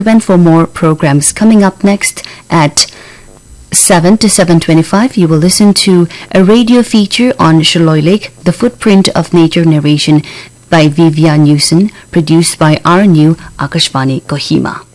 event for more programs. Coming up next at 7 to 7:25, you will listen to a radio feature on Shaloy Lake, The Footprint of Nature narration by Vivian Newson, produced by RNU Akashvani Kohima.